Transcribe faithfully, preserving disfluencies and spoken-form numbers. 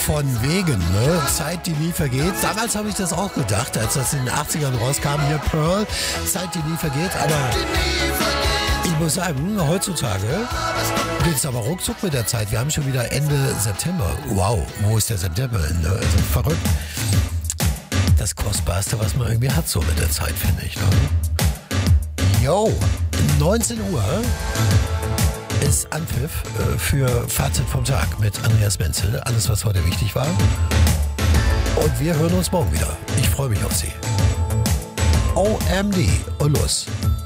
von wegen, ne? Zeit, die nie vergeht. Damals habe ich das auch gedacht, als das in den achtzigern rauskam, hier Pearl, Zeit, die nie vergeht. Aber ich muss sagen, heutzutage geht es aber ruckzuck mit der Zeit. Wir haben schon wieder Ende September. Wow, wo ist der September? Ne? Also verrückt. Das Kostbarste, was man irgendwie hat so mit der Zeit, finde ich. Ne? Yo, neunzehn Uhr ist Anpfiff äh, für Fazit vom Tag mit Andreas Menzel. Alles, was heute wichtig war. Und wir hören uns morgen wieder. Ich freue mich auf Sie. O M D und los.